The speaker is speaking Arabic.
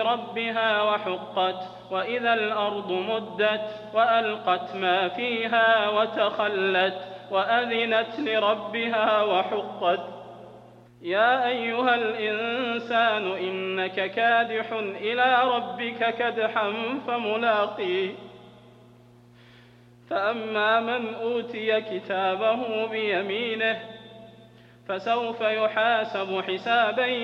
ربها وحقت وإذا الأرض مدت وألقت ما فيها وتخلت وأذنت لربها وحقت يا أيها الإنسان إنك كادح إلى ربك كدحا فملاقيه فأما من أوتي كتابه بيمينه فسوف يحاسب حسابا